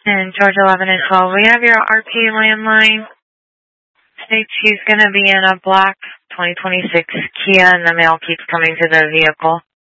And George 11 and 12, we have your RP landline. States he's going to be in a black 2026 Kia, and the mail keeps coming to the vehicle.